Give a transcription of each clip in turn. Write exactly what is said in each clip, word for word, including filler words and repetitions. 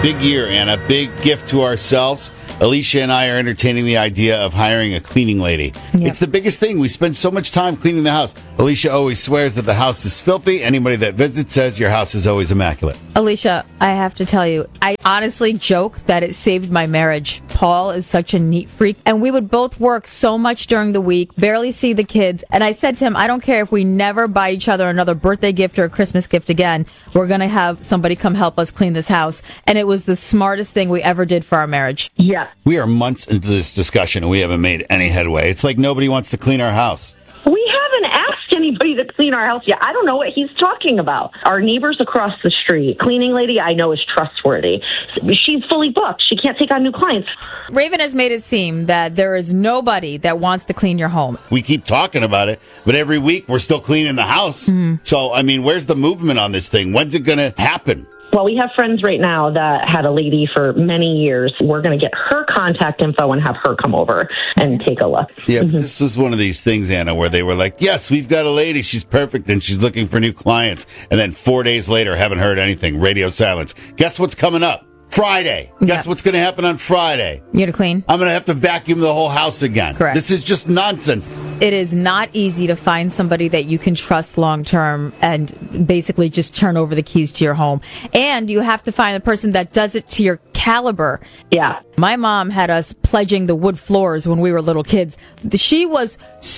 Big year, Anna. Big gift to ourselves. Alicia and I are entertaining the idea of hiring a cleaning lady. Yep. It's the biggest thing. We spend so much time cleaning the house. Alicia always swears that the house is filthy. Anybody that visits says your house is always immaculate. Alicia, I have to tell you, I honestly joke that it saved my marriage. Paul is such a neat freak, and we would both work so much during the week, barely see the kids. And I said to him, I don't care if we never buy each other another birthday gift or a Christmas gift again. We're going to have somebody come help us clean this house. And it was the smartest thing we ever did for our marriage. Yeah. We are months into this discussion, and we haven't made any headway. It's like nobody wants to clean our house. We haven't asked anybody to clean our house yet. I don't know what he's talking about. Our neighbors across the street, cleaning lady I know is trustworthy. She's fully booked. She can't take on new clients. Raven has made it seem that there is nobody that wants to clean your home. We keep talking about it, but every week we're still cleaning the house. Mm. So, I mean, where's the movement on this thing? When's it going to happen? Well, we have friends right now that had a lady for many years. We're going to get her contact info and have her come over and take a look. Yeah, mm-hmm. This was one of these things, Anna, where they were like, yes, we've got a lady. She's perfect, and she's looking for new clients. And then four days later, haven't heard anything. Radio silence. Guess what's coming up? Friday. Guess yeah. what's going to happen on Friday? You're to clean. I'm going to have to vacuum the whole house again. Correct. This is just nonsense. It is not easy to find somebody that you can trust long term and basically just turn over the keys to your home. And you have to find the person that does it to your caliber. Yeah. My mom had us pledging the wood floors when we were little kids. She was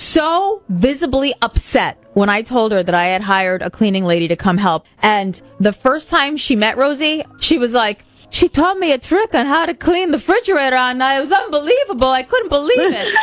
so visibly upset when I told her that I had hired a cleaning lady to come help. And the first time she met Rosie, she was like, she taught me a trick on how to clean the refrigerator, and it was unbelievable. I couldn't believe it.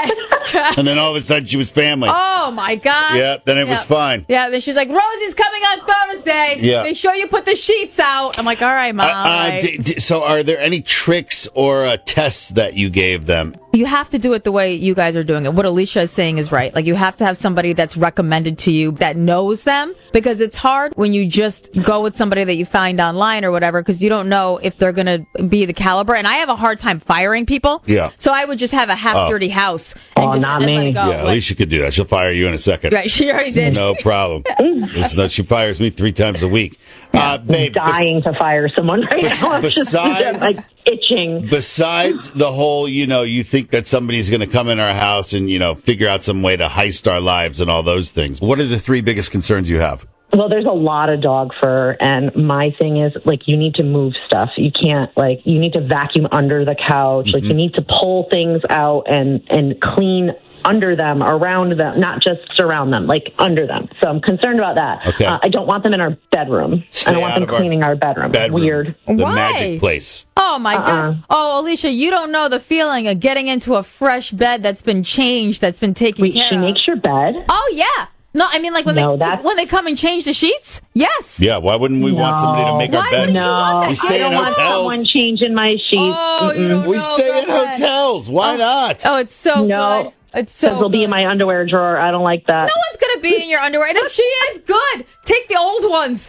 And, and then all of a sudden, she was family. Oh, my God. Yeah, then it yeah. was fine. Yeah, then she's like, Rosie's coming on Thursday. Yeah. Make sure you put the sheets out. I'm like, all right, Mom. Uh, uh, right. D- d- so are there any tricks or uh, tests that you gave them? You have to do it the way you guys are doing it. What Alicia is saying is right. Like, you have to have somebody that's recommended to you that knows them, because it's hard when you just go with somebody that you find online or whatever, because you don't know if they're going to be the caliber. And I have a hard time firing people. Yeah. So I would just have a half-dirty oh. house. And oh, just not and me. let it go. Yeah, Alicia could do that. She'll fire you in a second. Right, she already did. No problem. Not, she fires me three times a week. Yeah, uh, babe, dying bes- to fire someone right bes- now. Besides... Just, like, itching. Besides the whole, you know, you think that somebody's going to come in our house and, you know, figure out some way to heist our lives and all those things. What are the three biggest concerns you have? Well, there's a lot of dog fur, and my thing is, like, you need to move stuff. You can't, like, you need to vacuum under the couch. Mm-hmm. Like, you need to pull things out and, and clean under them, around them, not just around them, like under them. So I'm concerned about that. Okay. Uh, I don't want them in our bedroom. Stay I don't want them cleaning our, our bedroom. bedroom. Weird. The Why? magic place. Oh, my uh-uh. gosh. Oh, Alicia, you don't know the feeling of getting into a fresh bed that's been changed, that's been taken Wait, care she of. makes your bed? Oh, yeah. No, I mean, like, when no, they that's... when they come and change the sheets? Yes. Yeah, why wouldn't we no. want somebody to make why our bed? No, you want that? We stay I don't in want hotels. someone changing my sheets. Oh, you don't we know stay in that. hotels. Why oh. not? Oh, it's so no. good. It's so Because they'll be in my underwear drawer. I don't like that. No one's going to be in your underwear. And if she is, good. Take the old ones.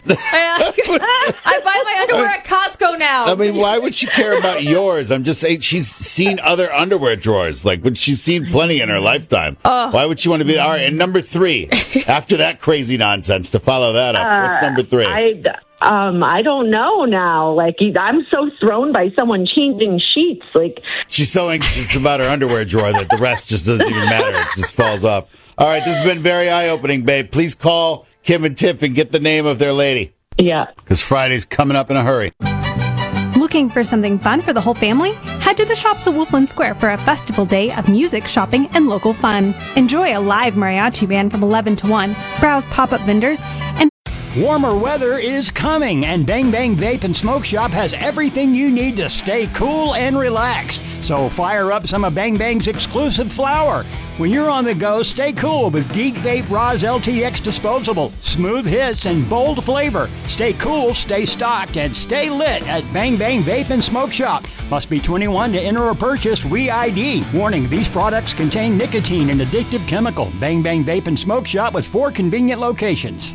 I buy my underwear at Costco now. I mean, why would she care about yours? I'm just saying she's seen other underwear drawers. Like, when she's seen plenty in her lifetime. Oh. Why would she want to be? All right, and number three, after that crazy nonsense, to follow that up, uh, what's number three? I, um, I don't know now. Like, I'm so thrown by someone changing sheets. Like, she's so anxious about her underwear drawer that the rest just doesn't even matter. It just falls off. All right, this has been very eye-opening, babe. Please call Kim and Tiff and get the name of their lady. Yeah. Because Friday's coming up in a hurry. Looking for something fun for the whole family? Head to the shops at Wolfland Square for a festival day of music, shopping, and local fun. Enjoy a live mariachi band from eleven to one, browse pop-up vendors, and warmer weather is coming, and Bang Bang Vape and Smoke Shop has everything you need to stay cool and relax. So fire up some of Bang Bang's exclusive flower. When you're on the go, stay cool with Geek Vape Roz L T X Disposable. Smooth hits and bold flavor. Stay cool, stay stocked, and stay lit at Bang Bang Vape and Smoke Shop. Must be twenty-one to enter or purchase. We I D. Warning, these products contain nicotine and addictive chemical. Bang Bang Vape and Smoke Shop with four convenient locations.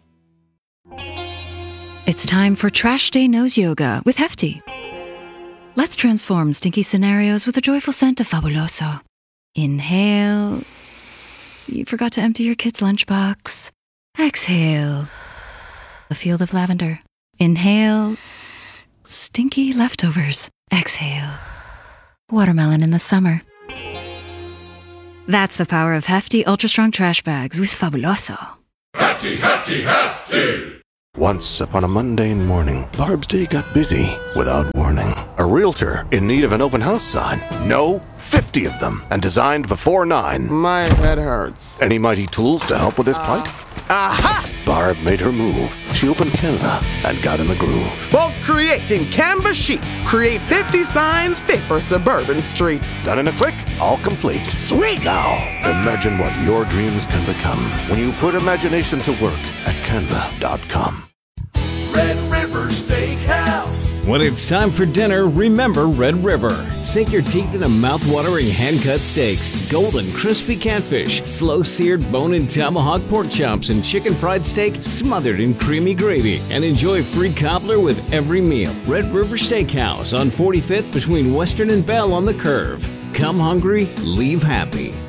It's time for Trash Day Nose Yoga with Hefty. Let's transform stinky scenarios with a joyful scent of Fabuloso. Inhale. You forgot to empty your kid's lunchbox. Exhale. A field of lavender. Inhale. Stinky leftovers. Exhale. Watermelon in the summer. That's the power of Hefty Ultra Strong Trash Bags with Fabuloso. Hefty, hefty, hefty! Once upon a mundane morning, Barb's day got busy without warning. A realtor in need of an open house sign. No, fifty of them, and designed before nine. My head hurts. Any mighty tools to help with this plight? Aha! Barb made her move. She opened Canva and got in the groove. Bulk creating Canva sheets. Create fifty signs fit for suburban streets. Done in a click, all complete. Sweet! Now, imagine what your dreams can become when you put imagination to work at canva dot com. Red River Steakhouse. When it's time for dinner, remember Red River. Sink your teeth into mouth-watering hand-cut steaks, golden crispy catfish, slow-seared bone-in tomahawk pork chops, and chicken fried steak smothered in creamy gravy. And enjoy free cobbler with every meal. Red River Steakhouse on forty-fifth between Western and Bell on the Curve. Come hungry, leave happy.